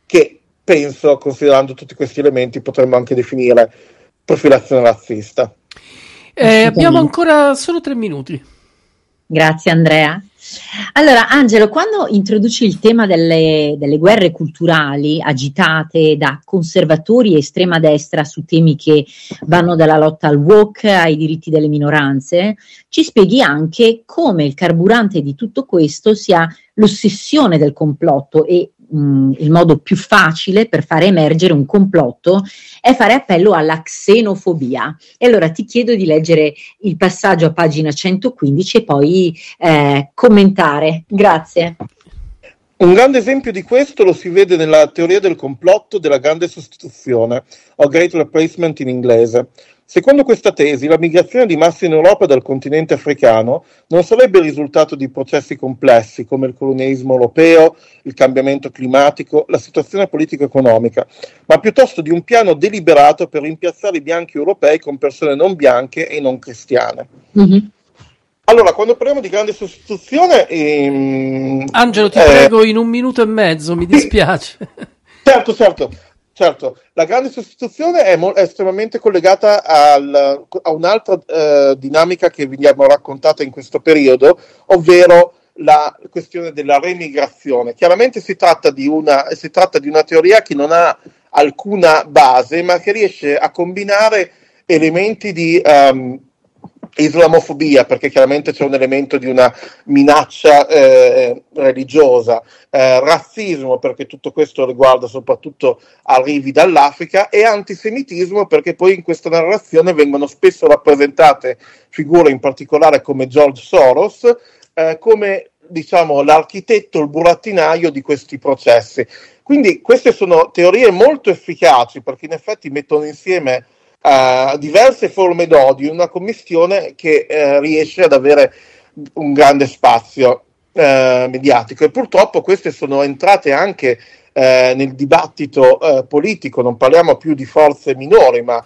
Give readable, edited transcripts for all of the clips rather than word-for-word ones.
che penso, considerando tutti questi elementi, potremmo anche definire profilazione razzista. Abbiamo ancora solo 3 minuti. Grazie Andrea. Allora Angelo, quando introduci il tema delle guerre culturali agitate da conservatori e estrema destra su temi che vanno dalla lotta al woke ai diritti delle minoranze, ci spieghi anche come il carburante di tutto questo sia l'ossessione del complotto e il modo più facile per fare emergere un complotto è fare appello alla xenofobia. E allora ti chiedo di leggere il passaggio a pagina 115 e poi commentare. Grazie. Un grande esempio di questo lo si vede nella teoria del complotto della grande sostituzione, o Great Replacement in inglese. Secondo questa tesi, la migrazione di massa in Europa dal continente africano non sarebbe il risultato di processi complessi come il colonialismo europeo, il cambiamento climatico, la situazione politico-economica, ma piuttosto di un piano deliberato per rimpiazzare i bianchi europei con persone non bianche e non cristiane. Mm-hmm. Allora, quando parliamo di grande sostituzione... Angelo, ti prego in 1 minuto e mezzo, mi dispiace. Certo, la grande sostituzione è estremamente collegata a un'altra dinamica che vi abbiamo raccontato in questo periodo, ovvero la questione della remigrazione. Chiaramente si tratta di una teoria che non ha alcuna base, ma che riesce a combinare elementi di islamofobia, perché chiaramente c'è un elemento di una minaccia religiosa, razzismo, perché tutto questo riguarda soprattutto arrivi dall'Africa, e antisemitismo, perché poi in questa narrazione vengono spesso rappresentate figure in particolare come George Soros, come diciamo l'architetto, il burattinaio di questi processi. Quindi queste sono teorie molto efficaci, perché in effetti mettono insieme diverse forme d'odio in una commistione che riesce ad avere un grande spazio mediatico, e purtroppo queste sono entrate anche nel dibattito politico. Non parliamo più di forze minori, ma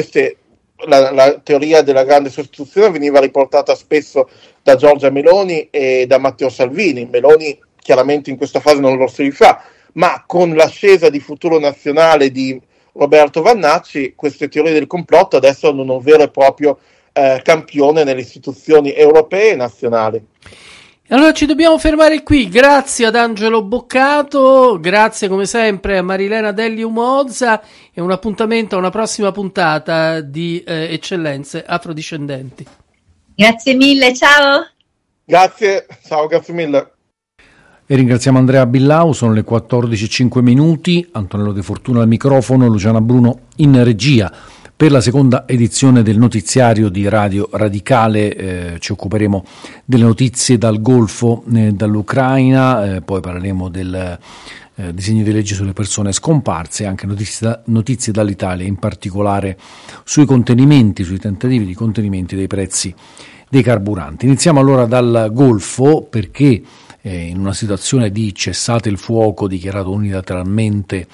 la teoria della grande sostituzione veniva riportata spesso da Giorgia Meloni e da Matteo Salvini. Meloni chiaramente in questa fase non lo si rifà, ma con l'ascesa di Futuro Nazionale di Roberto Vannacci, queste teorie del complotto adesso hanno un vero e proprio campione nelle istituzioni europee e nazionali. Allora ci dobbiamo fermare qui. Grazie ad Angelo Boccato, grazie come sempre a Marilena Delli Umozza, e un appuntamento a una prossima puntata di Eccellenze Afrodiscendenti. Grazie mille, ciao. Grazie mille. E ringraziamo Andrea Billau. Sono le 14:05, Antonello De Fortuna al microfono, Luciana Bruno in regia. Per la seconda edizione del notiziario di Radio Radicale ci occuperemo delle notizie dal Golfo, dall'Ucraina, poi parleremo del disegno di legge sulle persone scomparse, anche notizie dall'Italia, in particolare sui tentativi di contenimenti dei prezzi dei carburanti. Iniziamo allora dal Golfo, perché in una situazione di cessate il fuoco dichiarato unilateralmente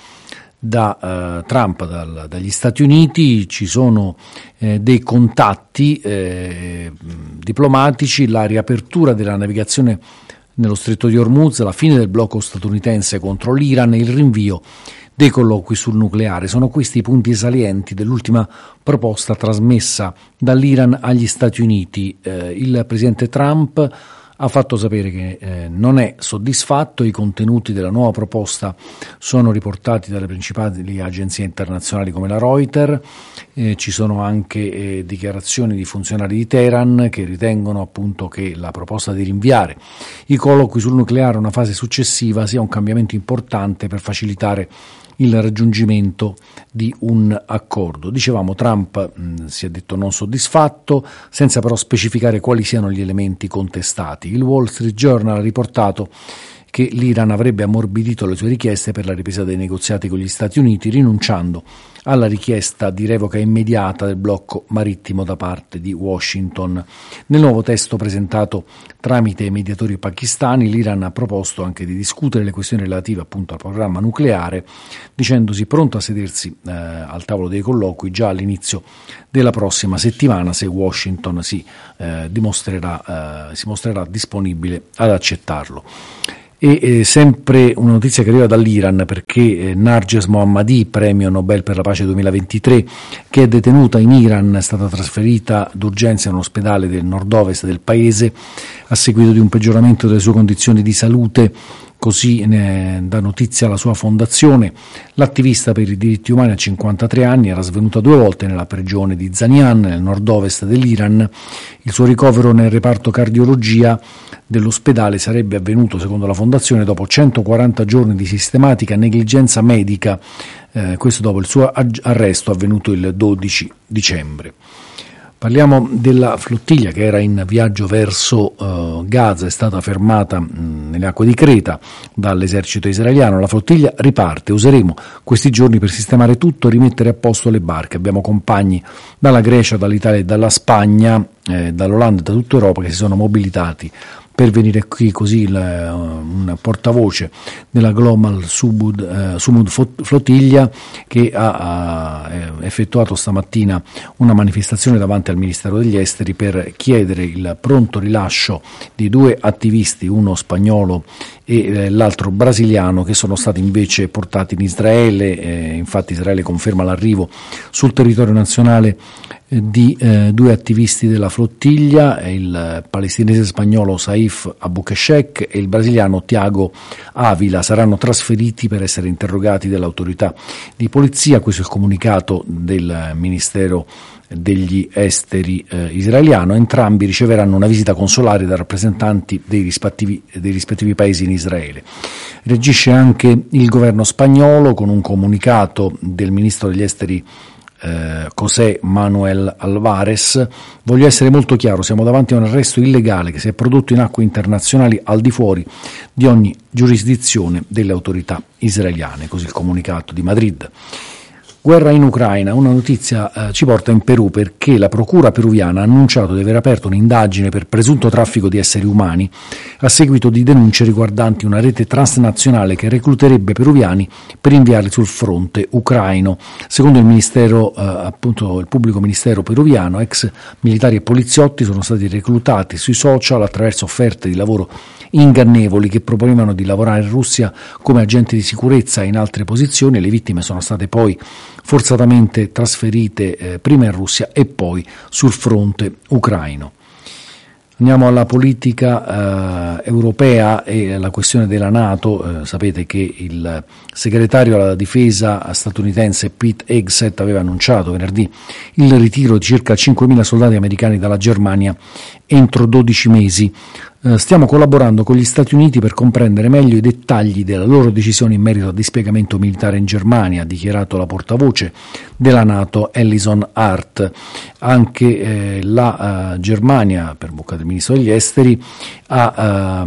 da Trump, dagli Stati Uniti, ci sono dei contatti diplomatici, la riapertura della navigazione nello stretto di Hormuz, la fine del blocco statunitense contro l'Iran e il rinvio dei colloqui sul nucleare. Sono questi i punti salienti dell'ultima proposta trasmessa dall'Iran agli Stati Uniti. Il presidente Trump ha fatto sapere che non è soddisfatto. I contenuti della nuova proposta sono riportati dalle principali agenzie internazionali come la Reuters. Ci sono anche dichiarazioni di funzionari di Teheran che ritengono appunto che la proposta di rinviare i colloqui sul nucleare a una fase successiva sia un cambiamento importante per facilitare il raggiungimento di un accordo. Dicevamo, Trump si è detto non soddisfatto, senza però specificare quali siano gli elementi contestati. Il Wall Street Journal ha riportato che l'Iran avrebbe ammorbidito le sue richieste per la ripresa dei negoziati con gli Stati Uniti, rinunciando alla richiesta di revoca immediata del blocco marittimo da parte di Washington. Nel nuovo testo presentato tramite i mediatori pakistani, l'Iran ha proposto anche di discutere le questioni relative appunto al programma nucleare, dicendosi pronto a sedersi al tavolo dei colloqui già all'inizio della prossima settimana, se Washington si mostrerà disponibile ad accettarlo. E sempre una notizia che arriva dall'Iran, perché Narges Mohammadi, premio Nobel per la pace 2023, che è detenuta in Iran, è stata trasferita d'urgenza in un ospedale del nord-ovest del paese a seguito di un peggioramento delle sue condizioni di salute. Così ne dà notizia la sua fondazione. L'attivista per i diritti umani a 53 anni era svenuta 2 volte nella prigione di Zanian, nel nord-ovest dell'Iran. Il suo ricovero nel reparto cardiologia dell'ospedale sarebbe avvenuto, secondo la fondazione, dopo 140 giorni di sistematica negligenza medica, questo dopo il suo arresto avvenuto il 12 dicembre. Parliamo della flottiglia che era in viaggio verso Gaza, è stata fermata nelle acque di Creta dall'esercito israeliano. La flottiglia riparte, useremo questi giorni per sistemare tutto e rimettere a posto le barche. Abbiamo compagni dalla Grecia, dall'Italia e dalla Spagna, dall'Olanda e da tutta Europa che si sono mobilitati per venire qui, così un portavoce della Global Sumud Flottiglia, che ha effettuato stamattina una manifestazione davanti al Ministero degli Esteri per chiedere il pronto rilascio di 2 attivisti, uno spagnolo e l'altro brasiliano, che sono stati invece portati in Israele. Infatti Israele conferma l'arrivo sul territorio nazionale di 2 attivisti della flottiglia, il palestinese spagnolo Saif Abukeshek e il brasiliano Thiago Avila. Saranno trasferiti per essere interrogati dall'autorità di polizia. Questo è il comunicato del Ministero degli Esteri israeliano. Entrambi riceveranno una visita consolare da rappresentanti dei rispettivi paesi in Israele. Reagisce anche il governo spagnolo con un comunicato del ministro degli Esteri José Manuel Alvarez. Voglio essere molto chiaro, siamo davanti a un arresto illegale che si è prodotto in acque internazionali al di fuori di ogni giurisdizione delle autorità israeliane, così il comunicato di Madrid. Guerra in Ucraina, una notizia ci porta in Perù, perché la procura peruviana ha annunciato di aver aperto un'indagine per presunto traffico di esseri umani a seguito di denunce riguardanti una rete transnazionale che recluterebbe peruviani per inviarli sul fronte ucraino. Secondo il ministero, appunto il pubblico ministero peruviano, ex militari e poliziotti sono stati reclutati sui social attraverso offerte di lavoro ingannevoli che proponevano di lavorare in Russia come agenti di sicurezza in altre posizioni. Le vittime sono state poi forzatamente trasferite prima in Russia e poi sul fronte ucraino. Andiamo alla politica europea e alla questione della NATO. Sapete che il segretario alla difesa statunitense Pete Hegseth aveva annunciato venerdì il ritiro di circa 5.000 soldati americani dalla Germania entro 12 mesi. Stiamo collaborando con gli Stati Uniti per comprendere meglio i dettagli della loro decisione in merito al dispiegamento militare in Germania, ha dichiarato la portavoce della NATO Alison Hart. Anche la Germania, per bocca del ministro degli esteri, ha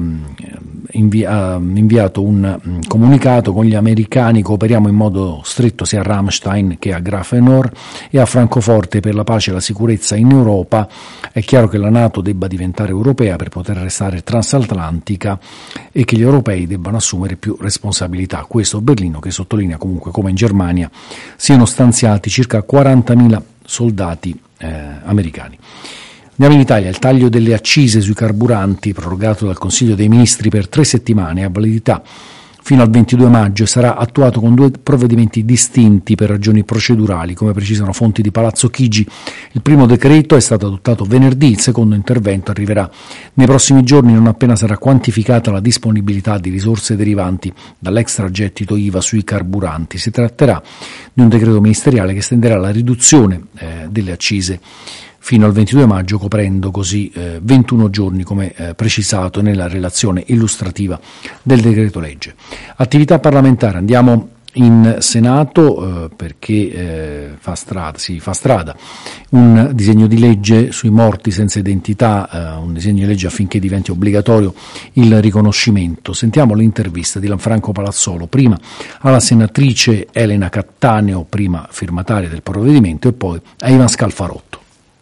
inviato un comunicato: con gli americani cooperiamo in modo stretto sia a Ramstein che a Grafenor e a Francoforte per la pace e la sicurezza in Europa. È chiaro che la NATO debba diventare europea per poter restare transatlantica e che gli europei debbano assumere più responsabilità. Questo Berlino, che sottolinea comunque come in Germania siano stanziati circa 40.000 soldati americani. Andiamo in Italia. Il taglio delle accise sui carburanti, prorogato dal Consiglio dei Ministri per 3 settimane, ha validità fino al 22 maggio e sarà attuato con 2 provvedimenti distinti per ragioni procedurali, come precisano fonti di Palazzo Chigi. Il primo decreto è stato adottato venerdì, il secondo intervento arriverà nei prossimi giorni, non appena sarà quantificata la disponibilità di risorse derivanti dall'extragettito IVA sui carburanti. Si tratterà di un decreto ministeriale che estenderà la riduzione delle accise fino al 22 maggio, coprendo così 21 giorni, come precisato nella relazione illustrativa del decreto legge. Attività parlamentare, andiamo in Senato perché fa strada un disegno di legge sui morti senza identità, un disegno di legge affinché diventi obbligatorio il riconoscimento. Sentiamo l'intervista di Lanfranco Palazzolo, prima alla senatrice Elena Cattaneo, prima firmataria del provvedimento, e poi a Ivan Scalfarotto.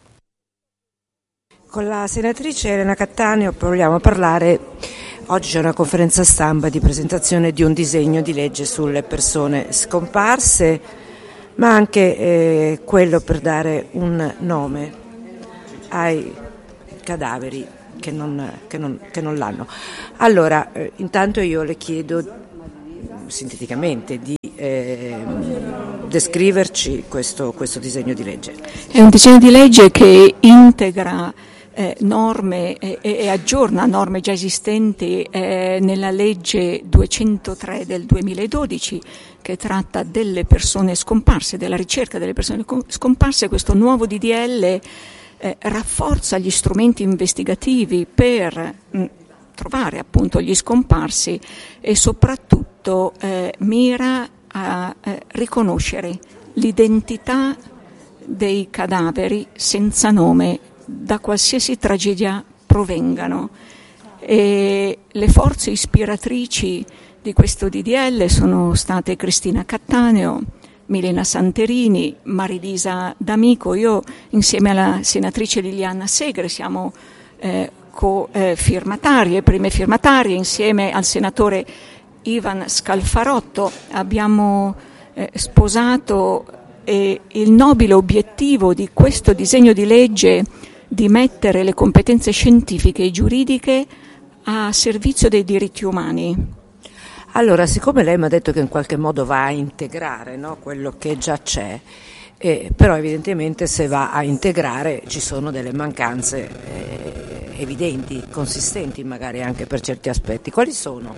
Con la senatrice Elena Cattaneo vogliamo parlare. Oggi c'è una conferenza stampa di presentazione di un disegno di legge sulle persone scomparse, ma anche quello per dare un nome ai cadaveri che non l'hanno. Allora, intanto io le chiedo sinteticamente di descriverci questo disegno di legge. È un disegno di legge che integra norme e aggiorna norme già esistenti nella legge 203 del 2012, che tratta delle persone scomparse, della ricerca delle persone scomparse. Questo nuovo DDL rafforza gli strumenti investigativi per trovare appunto gli scomparsi e soprattutto mira a riconoscere l'identità dei cadaveri senza nome da qualsiasi tragedia provengano. E le forze ispiratrici di questo DDL sono state Cristina Cattaneo, Milena Santerini, Marilisa D'Amico. Io insieme alla senatrice Liliana Segre siamo co-firmatarie, prime firmatarie, insieme al senatore Ivan Scalfarotto abbiamo sposato il nobile obiettivo di questo disegno di legge di mettere le competenze scientifiche e giuridiche a servizio dei diritti umani. Allora, siccome lei mi ha detto che in qualche modo va a integrare, no, quello che già c'è, però evidentemente se va a integrare ci sono delle mancanze evidenti, consistenti magari anche per certi aspetti. Quali sono?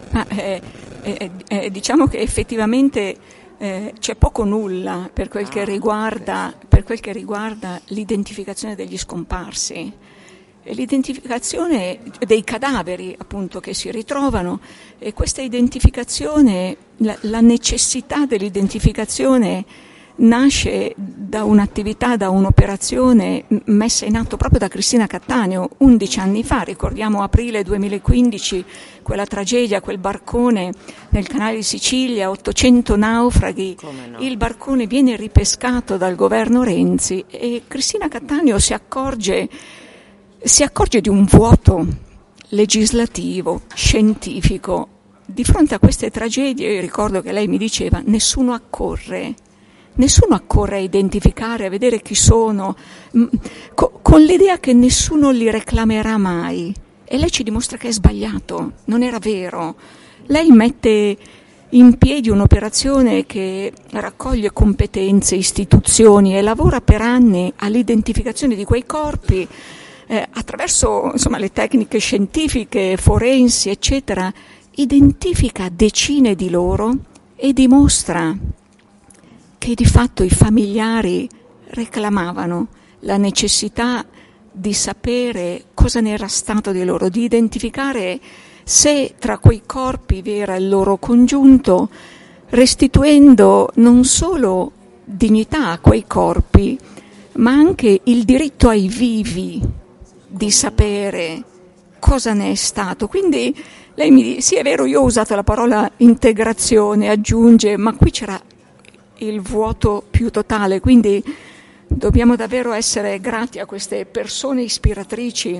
Diciamo che effettivamente c'è poco nulla per quel che riguarda l'identificazione degli scomparsi. L'identificazione dei cadaveri appunto che si ritrovano, e questa identificazione, la necessità dell'identificazione nasce da un'attività, da un'operazione messa in atto proprio da Cristina Cattaneo 11 anni fa. Ricordiamo aprile 2015, quella tragedia, quel barcone nel canale di Sicilia, 800 naufraghi. No? Il barcone viene ripescato dal governo Renzi e Cristina Cattaneo si accorge di un vuoto legislativo, scientifico. Di fronte a queste tragedie, io ricordo che lei mi diceva, nessuno accorre a identificare, a vedere chi sono, con l'idea che nessuno li reclamerà mai. E lei ci dimostra che è sbagliato, non era vero. Lei mette in piedi un'operazione che raccoglie competenze, istituzioni e lavora per anni all'identificazione di quei corpi attraverso le tecniche scientifiche, forensi, eccetera. Identifica decine di loro e dimostra che di fatto i familiari reclamavano la necessità di sapere cosa ne era stato di loro, di identificare se tra quei corpi vi era il loro congiunto, restituendo non solo dignità a quei corpi, ma anche il diritto ai vivi di sapere cosa ne è stato. Quindi lei mi dice, sì è vero, io ho usato la parola integrazione, aggiunge, ma qui c'era il vuoto più totale, quindi dobbiamo davvero essere grati a queste persone ispiratrici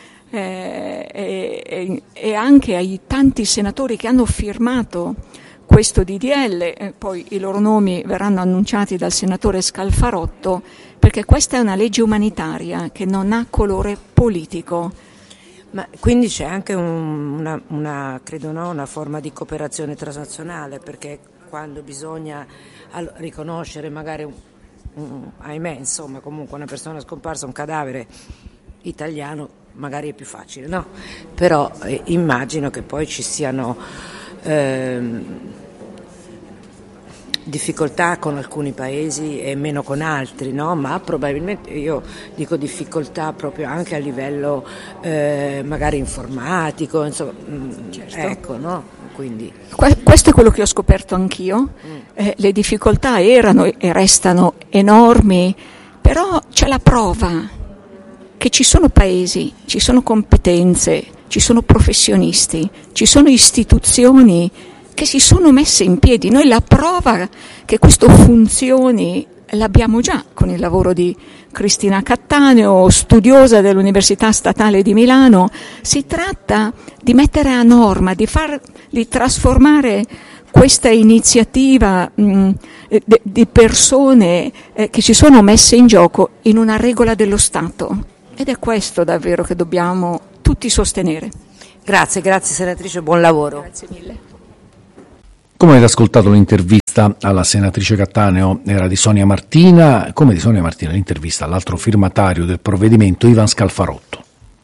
e anche ai tanti senatori che hanno firmato questo DDL, poi i loro nomi verranno annunciati dal senatore Scalfarotto, perché questa è una legge umanitaria che non ha colore politico. Ma quindi c'è anche una forma di cooperazione transnazionale, perché quando bisogna riconoscere magari ahimè, comunque una persona scomparsa, un cadavere italiano, magari è più facile, no? Però immagino che poi ci siano difficoltà con alcuni paesi e meno con altri, no? Ma probabilmente io dico difficoltà proprio anche a livello magari informatico, insomma, certo. Ecco, no? Quindi questo è quello che ho scoperto anch'io. Le difficoltà erano e restano enormi, però c'è la prova che ci sono paesi, ci sono competenze, ci sono professionisti, ci sono istituzioni che si sono messe in piedi. Noi la prova che questo funzioni l'abbiamo già con il lavoro di Cristina Cattaneo, studiosa dell'Università Statale di Milano. Si tratta di mettere a norma, di trasformare questa iniziativa di persone che si sono messe in gioco in una regola dello Stato. ed è questo davvero che dobbiamo tutti sostenere. Grazie senatrice, buon lavoro. Grazie mille. Come avete ascoltato, l'intervista alla senatrice Cattaneo era di Sonia Martina, come di Sonia Martina l'intervista all'altro firmatario del provvedimento, Ivan Scalfarotto.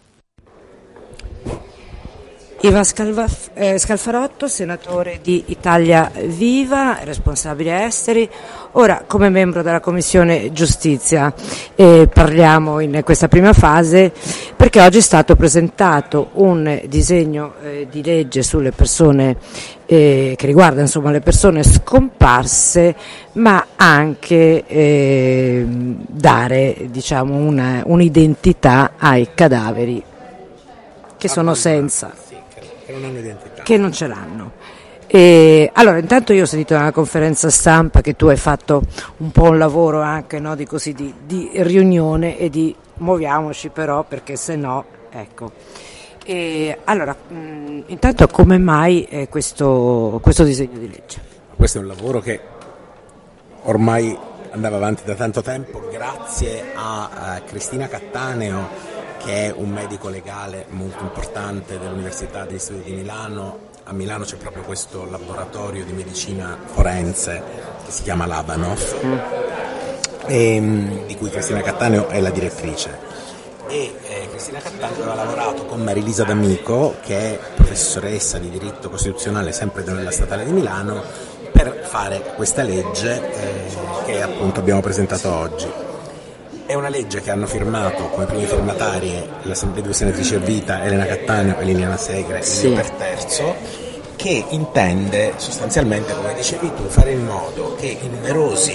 Ivan Scalfarotto, senatore di Italia Viva, responsabile esteri. Ora, come membro della Commissione Giustizia, parliamo in questa prima fase perché oggi è stato presentato un disegno di legge sulle persone che riguarda le persone scomparse, ma anche dare un'identità ai cadaveri che sono senza, che non hanno identità, che non ce l'hanno. Allora, intanto io ho sentito nella conferenza stampa che tu hai fatto un po' un lavoro anche, no, di riunione e di muoviamoci però, perché se no, ecco. Allora, intanto come mai questo disegno di legge? Questo è un lavoro che ormai andava avanti da tanto tempo, grazie a Cristina Cattaneo, che è un medico legale molto importante dell'Università degli Studi di Milano. A Milano c'è proprio questo laboratorio di medicina forense che si chiama Labanov, di cui Cristina Cattaneo è la direttrice. Cristina Cattaneo aveva lavorato con Marilisa D'Amico, che è professoressa di diritto costituzionale sempre della Statale di Milano, per fare questa legge che appunto abbiamo presentato oggi. È una legge che hanno firmato come prime firmatarie le due senatrici a vita, Elena Cattaneo e Liliana Segre, e io per terzo, che intende sostanzialmente, come dicevi tu, fare in modo che i numerosi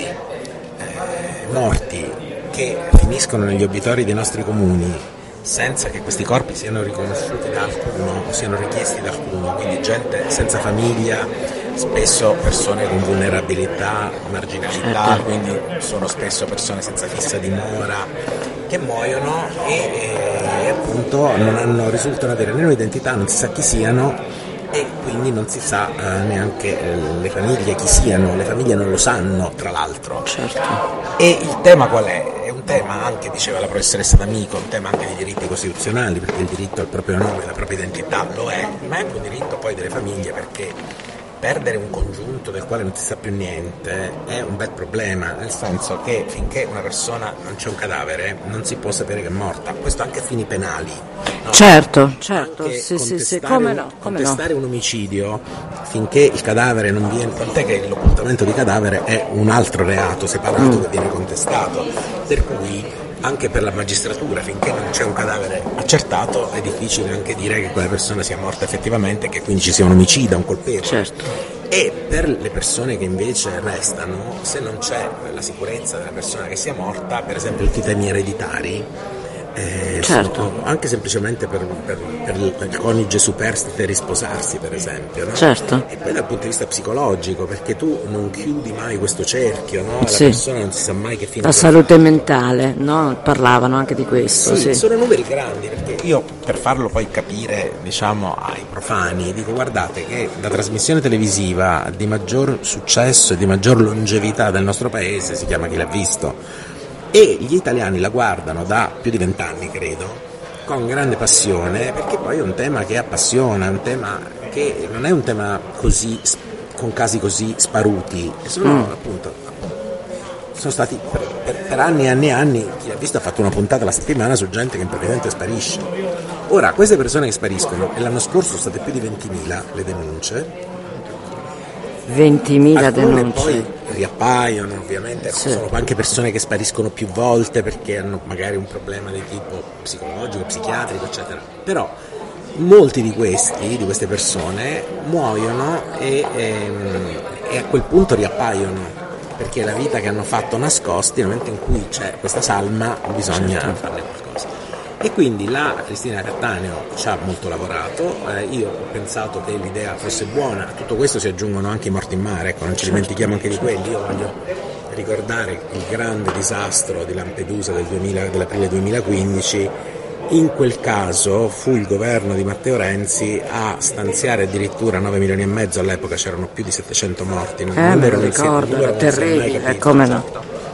morti che finiscono negli obitori dei nostri comuni senza che questi corpi siano riconosciuti da alcuno o siano richiesti da alcuno, quindi gente senza famiglia, spesso persone con vulnerabilità, marginalità, quindi sono spesso persone senza fissa dimora, che muoiono e appunto risultano avere né un'identità, non si sa chi siano, e quindi non si sa neanche le famiglie chi siano, le famiglie non lo sanno tra l'altro. Certo. E il tema qual è? È un tema anche, diceva la professoressa D'Amico, un tema anche di diritti costituzionali, perché il diritto al proprio nome, la propria identità lo è, ma è anche un diritto poi delle famiglie, perché perdere un congiunto del quale non si sa più niente è un bel problema, nel senso che finché una persona non c'è un cadavere non si può sapere che è morta, questo anche a fini penali, no? Certo, anche sì, come no. Contestare un omicidio finché il cadavere non viene, tant'è che l'occultamento di cadavere è un altro reato separato che viene contestato, per cui anche per la magistratura finché non c'è un cadavere accertato è difficile anche dire che quella persona sia morta effettivamente, che quindi ci sia un omicida, un colpevole. Certo. E per le persone che invece restano, se non c'è la sicurezza della persona che sia morta, per esempio tutti i temi ereditari, certo. Anche semplicemente per il coniuge superstite risposarsi, per esempio, no? Certo. E poi dal punto di vista psicologico, perché tu non chiudi mai questo cerchio, no? La Sì. persona non si sa mai che fine La salute mentale, no? Parlavano anche di questo. sì, Sì. sono numeri grandi, perché io, per farlo poi capire, diciamo, ai profani, dico: guardate che la trasmissione televisiva di maggior successo e di maggior longevità del nostro paese si chiama Chi l'ha visto, e gli italiani la guardano da più di 20 anni, credo, con grande passione, perché poi è un tema che appassiona, è un tema che non è un tema così, con casi così sparuti, sono stati per anni e anni e anni. Chi l'ha visto ha fatto una puntata alla settimana su gente che improvvisamente sparisce. Ora, queste persone che spariscono, e l'anno scorso sono state più di 20.000 le denunce, 20.000 alcune denunce. poi riappaiono, ovviamente, Sì. sono anche persone che spariscono più volte perché hanno magari un problema di tipo psicologico, psichiatrico, eccetera. Però molti di queste persone muoiono e a quel punto riappaiono, perché la vita che hanno fatto nascosti, nel momento in cui c'è questa salma bisogna farne qualcosa. E quindi la Cristina Cattaneo ci ha molto lavorato, io ho pensato che l'idea fosse buona, a tutto questo si aggiungono anche i morti in mare, ecco, non ci dimentichiamo anche di quelli. Io voglio ricordare il grande disastro di Lampedusa dell'aprile 2015. In quel caso fu il governo di Matteo Renzi a stanziare addirittura 9 milioni e mezzo, all'epoca c'erano più di 700 morti, Me lo ricordo, era terribile, come no.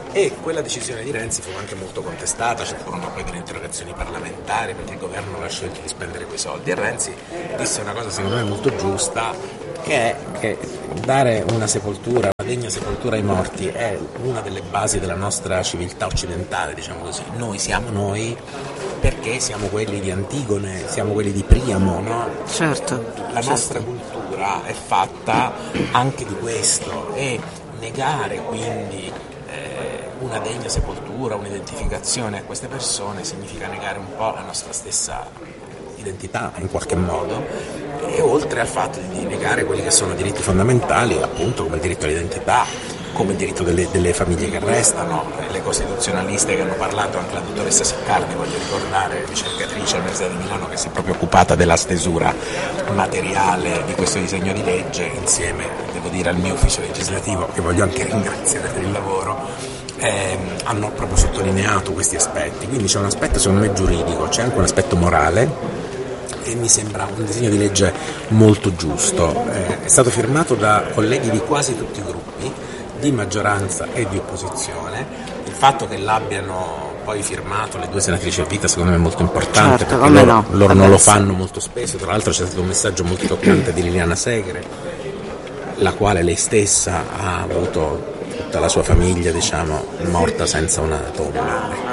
E quella decisione di Renzi fu anche molto contestata, ci furono poi delle interrogazioni parlamentari perché il governo aveva scelto di spendere quei soldi, e Renzi disse una cosa secondo me molto giusta, che è che dare una sepoltura, una degna sepoltura ai morti è una delle basi della nostra civiltà occidentale, diciamo così. Noi siamo noi perché siamo quelli di Antigone, siamo quelli di Priamo, no? Certo. La nostra cultura è fatta anche di questo, e negare quindi una degna sepoltura, un'identificazione a queste persone significa negare un po' la nostra stessa identità in qualche modo, e oltre al fatto di negare quelli che sono diritti fondamentali, appunto come il diritto all'identità, come il diritto delle famiglie che restano. Le costituzionaliste che hanno parlato, anche la dottoressa Siccardi, voglio ricordare, ricercatrice all'Università di Milano, che si è proprio occupata della stesura materiale di questo disegno di legge, insieme, devo dire, al mio ufficio legislativo, che voglio anche ringraziare per il lavoro, hanno proprio sottolineato questi aspetti. Quindi c'è un aspetto secondo me giuridico, c'è anche un aspetto morale, e mi sembra un disegno di legge molto giusto. È stato firmato da colleghi di quasi tutti i gruppi, di maggioranza e di opposizione. Il fatto che l'abbiano poi firmato le due senatrici a vita secondo me è molto importante, certo, perché loro non lo sì. fanno molto spesso. Tra l'altro c'è stato un messaggio molto toccante di Liliana Segre, la quale lei stessa ha avuto tutta la sua famiglia, diciamo, morta senza una tomba.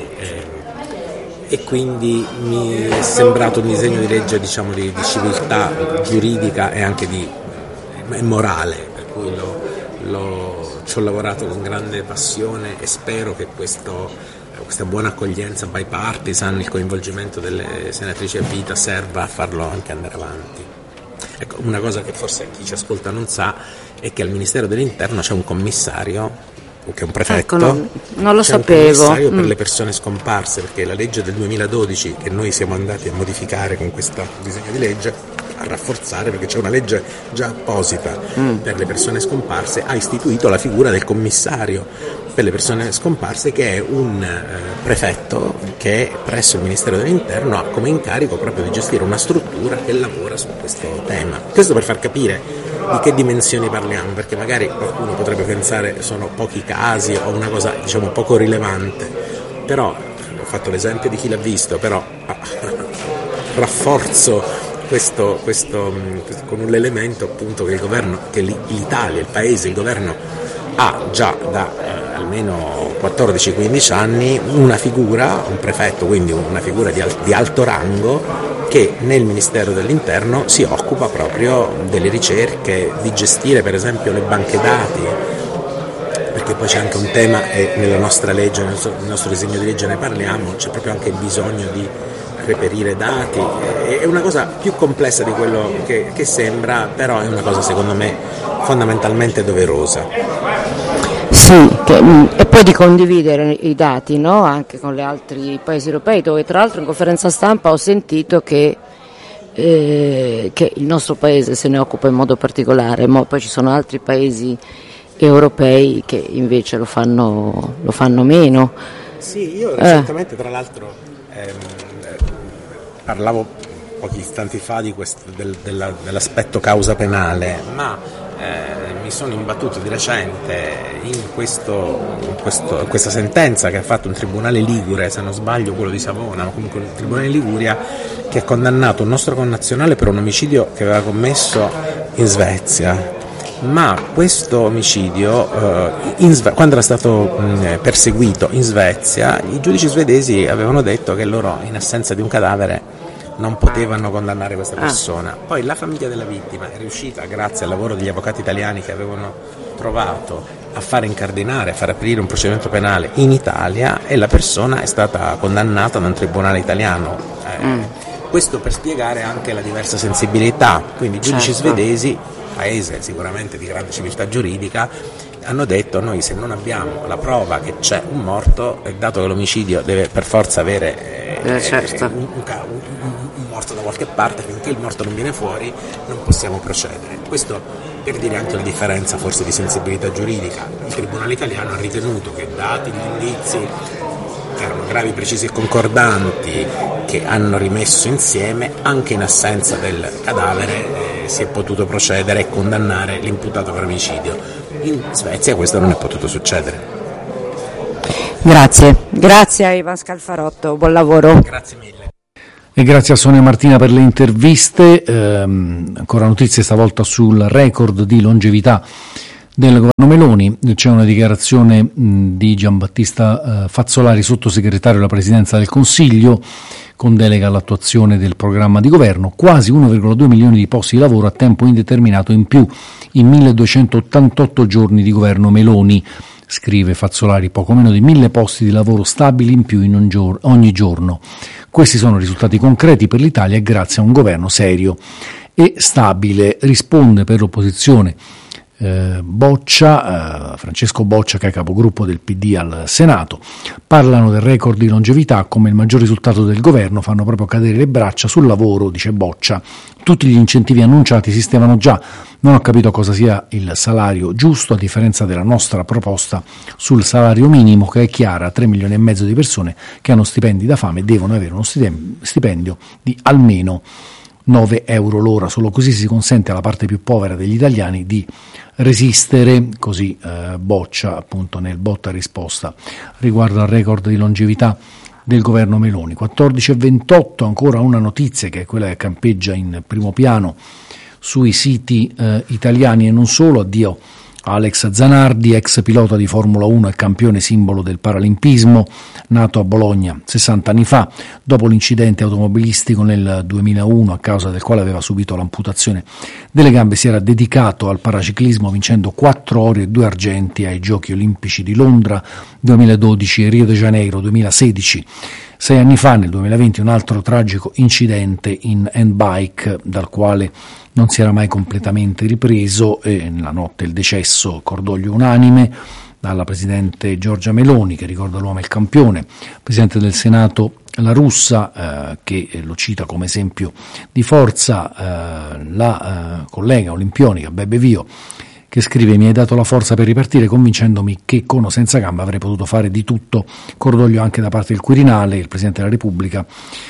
E quindi mi è sembrato un disegno di legge, diciamo, di civiltà giuridica e anche di morale, per cui ci ho lavorato con grande passione, e spero che questa buona accoglienza bipartisan, il coinvolgimento delle senatrici a vita, serva a farlo anche andare avanti. Ecco, una cosa che forse chi ci ascolta non sa è che al Ministero dell'Interno c'è un commissario, che è un prefetto, non lo sapevo. Un commissario per le persone scomparse, perché la legge del 2012, che noi siamo andati a modificare con questo disegno di legge, a rafforzare, perché c'è una legge già apposita per le persone scomparse, ha istituito la figura del commissario per le persone scomparse, che è un prefetto che presso il Ministero dell'Interno ha come incarico proprio di gestire una struttura che lavora su questo tema. Questo per far capire di che dimensioni parliamo, perché magari qualcuno potrebbe pensare sono pochi casi o una cosa, diciamo, poco rilevante, però ho fatto l'esempio di chi l'ha visto, però rafforzo questo con un elemento, appunto, che il governo, che l'Italia, il paese, il governo ha già da almeno 14-15 anni una figura, un prefetto, quindi una figura di alto rango, che nel Ministero dell'Interno si occupa proprio delle ricerche, di gestire per esempio le banche dati, perché poi c'è anche un tema, e nella nostra legge, nel nostro disegno di legge ne parliamo, c'è proprio anche il bisogno di reperire dati. È una cosa più complessa di quello che sembra, però è una cosa secondo me fondamentalmente doverosa. Sì, e poi di condividere i dati, no? Anche con gli altri paesi europei, dove tra l'altro in conferenza stampa ho sentito che il nostro paese se ne occupa in modo particolare, ma poi ci sono altri paesi europei che invece lo fanno meno. Sì, io recentemente tra l'altro parlavo pochi istanti fa di dell'aspetto causa penale, ma mi sono imbattuto di recente in questa sentenza che ha fatto un tribunale ligure, se non sbaglio quello di Savona, ma comunque un tribunale in Liguria, che ha condannato un nostro connazionale per un omicidio che aveva commesso in Svezia. Ma questo omicidio, quando era stato perseguito in Svezia, i giudici svedesi avevano detto che loro, in assenza di un cadavere, non potevano condannare questa persona. Poi la famiglia della vittima è riuscita, grazie al lavoro degli avvocati italiani che avevano provato a fare incardinare, a far aprire un procedimento penale in Italia, e la persona è stata condannata da un tribunale italiano. Questo per spiegare anche la diversa sensibilità. Quindi i giudici svedesi, paese sicuramente di grande civiltà giuridica, hanno detto: noi se non abbiamo la prova che c'è un morto, dato che l'omicidio deve per forza avere un morto da qualche parte, finché il morto non viene fuori non possiamo procedere. Questo per dire anche la differenza forse di sensibilità giuridica. Il tribunale italiano ha ritenuto che, dati gli indizi che erano gravi, precisi e concordanti, che hanno rimesso insieme, anche in assenza del cadavere si è potuto procedere e condannare l'imputato per omicidio. In Svezia questo non è potuto succedere. Grazie a Ivan Scalfarotto, buon lavoro. Grazie mille. E grazie a Sonia Martina per le interviste. Ancora notizie stavolta sul record di longevità del governo Meloni. C'è una dichiarazione di Giambattista Fazzolari, sottosegretario alla Presidenza del Consiglio, con delega all'attuazione del programma di governo. Quasi 1,2 milioni di posti di lavoro a tempo indeterminato in più in 1288 giorni di governo Meloni, scrive Fazzolari, poco meno di 1000 posti di lavoro stabili in più ogni giorno. Questi sono risultati concreti per l'Italia e grazie a un governo serio e stabile, risponde per l'opposizione Francesco Boccia, che è capogruppo del PD al Senato. Parlano del record di longevità come il maggior risultato del governo, fanno proprio cadere le braccia sul lavoro, dice Boccia. Tutti gli incentivi annunciati esistevano già, non ho capito cosa sia il salario giusto, a differenza della nostra proposta sul salario minimo, che è chiara: 3 milioni e mezzo di persone che hanno stipendi da fame devono avere uno stipendio di almeno 9 euro l'ora, solo così si consente alla parte più povera degli italiani di resistere, così Boccia appunto nel botta risposta riguardo al record di longevità del governo Meloni. 14:28, ancora una notizia che è quella che campeggia in primo piano sui siti italiani e non solo. Addio Alex Zanardi, ex pilota di Formula 1 e campione simbolo del paralimpismo, nato a Bologna 60 anni fa. Dopo l'incidente automobilistico nel 2001, a causa del quale aveva subito l'amputazione delle gambe, si era dedicato al paraciclismo, vincendo 4 ori e 2 argenti ai Giochi Olimpici di Londra 2012 e Rio de Janeiro 2016. 6 anni fa, nel 2020, un altro tragico incidente in handbike dal quale non si era mai completamente ripreso, e nella notte il decesso, cordoglio unanime dalla Presidente Giorgia Meloni, che ricorda l'uomo e il campione, Presidente del Senato La Russa, che lo cita come esempio di forza, la collega olimpionica Bebe Vio, che scrive: mi hai dato la forza per ripartire convincendomi che con o senza gambe avrei potuto fare di tutto. Cordoglio anche da parte del Quirinale. Il Presidente della Repubblica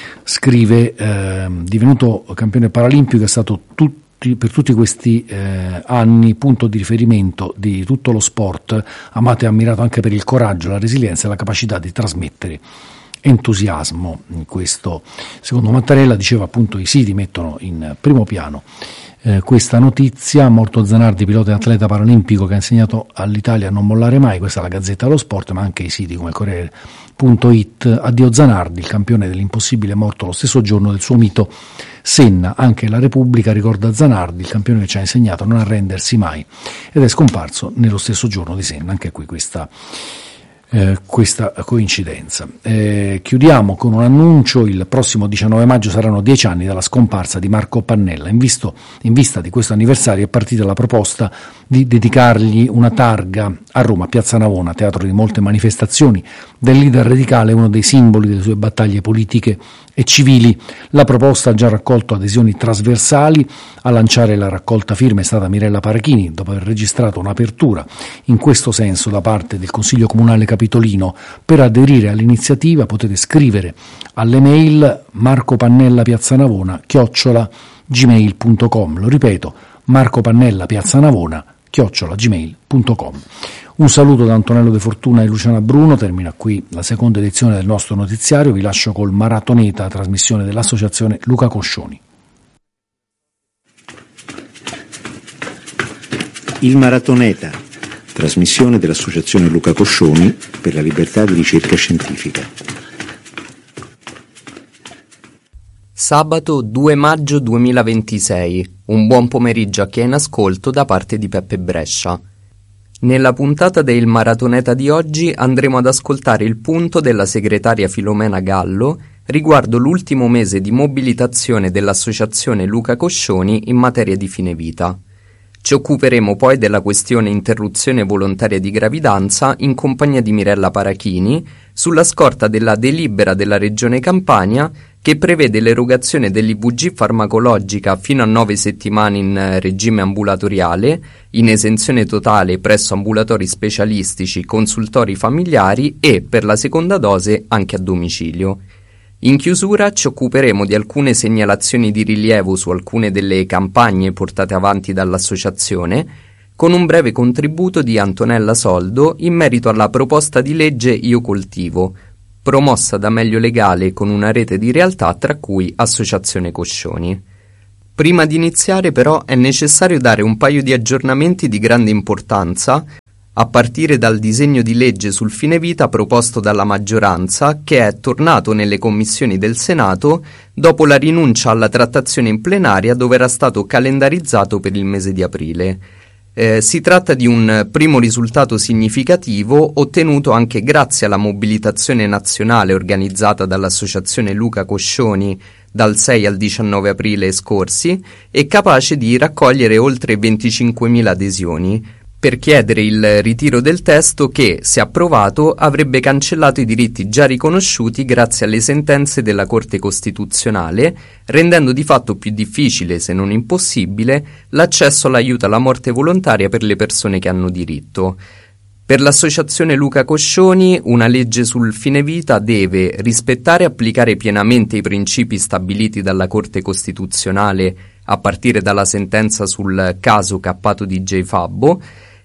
scrive: divenuto campione paralimpico, è stato per tutti questi anni punto di riferimento di tutto lo sport, amato e ammirato anche per il coraggio, la resilienza e la capacità di trasmettere entusiasmo. In questo, secondo Mattarella, diceva appunto, i siti mettono in primo piano questa notizia. Morto Zanardi, pilota e atleta paralimpico che ha insegnato all'Italia a non mollare mai. Questa è la Gazzetta dello Sport, ma anche i siti come il Corriere.it. Addio Zanardi, il campione dell'impossibile, morto lo stesso giorno del suo mito Senna. Anche la Repubblica ricorda Zanardi, il campione che ci ha insegnato a non arrendersi mai, ed è scomparso nello stesso giorno di Senna. Anche qui questa coincidenza. Chiudiamo con un annuncio: il prossimo 19 maggio saranno 10 anni dalla scomparsa di Marco Pannella. In vista di questo anniversario è partita la proposta di dedicargli una targa a Roma, a Piazza Navona, teatro di molte manifestazioni del leader radicale, uno dei simboli delle sue battaglie politiche e civili. La proposta ha già raccolto adesioni trasversali. A lanciare la raccolta firme è stata Mirella Parachini, dopo aver registrato un'apertura in questo senso da parte del Consiglio Comunale Capitolino. Per aderire all'iniziativa potete scrivere alle mail marcopannellapiazzanavona@gmail.com. Lo ripeto, marcopannellapiazzanavona@gmail.com. Un saluto da Antonello De Fortuna e Luciana Bruno. Termina qui la seconda edizione del nostro notiziario. Vi lascio col Maratoneta, trasmissione dell'associazione Luca Coscioni. Il Maratoneta, trasmissione dell'associazione Luca Coscioni per la libertà di ricerca scientifica. Sabato 2 maggio 2026. Un buon pomeriggio a chi è in ascolto da parte di Peppe Brescia. Nella puntata del Maratoneta di oggi andremo ad ascoltare il punto della segretaria Filomena Gallo riguardo l'ultimo mese di mobilitazione dell'associazione Luca Coscioni in materia di fine vita. Ci occuperemo poi della questione interruzione volontaria di gravidanza in compagnia di Mirella Parachini, sulla scorta della delibera della Regione Campania che prevede l'erogazione dell'IVG farmacologica fino a 9 settimane in regime ambulatoriale, in esenzione totale presso ambulatori specialistici, consultori familiari e, per la seconda dose, anche a domicilio. In chiusura ci occuperemo di alcune segnalazioni di rilievo su alcune delle campagne portate avanti dall'associazione, con un breve contributo di Antonella Soldo in merito alla proposta di legge Io Coltivo, promossa da Meglio Legale con una rete di realtà tra cui Associazione Coscioni. Prima di iniziare però è necessario dare un paio di aggiornamenti di grande importanza, a partire dal disegno di legge sul fine vita proposto dalla maggioranza, che è tornato nelle commissioni del Senato dopo la rinuncia alla trattazione in plenaria dove era stato calendarizzato per il mese di aprile. Si tratta di un primo risultato significativo ottenuto anche grazie alla mobilitazione nazionale organizzata dall'Associazione Luca Coscioni dal 6 al 19 aprile scorsi e capace di raccogliere oltre 25.000 adesioni per chiedere il ritiro del testo che, se approvato, avrebbe cancellato i diritti già riconosciuti grazie alle sentenze della Corte Costituzionale, rendendo di fatto più difficile, se non impossibile, l'accesso all'aiuto alla morte volontaria per le persone che hanno diritto. Per l'Associazione Luca Coscioni, una legge sul fine vita deve rispettare e applicare pienamente i principi stabiliti dalla Corte Costituzionale, a partire dalla sentenza sul caso cappato di J. Fabbo,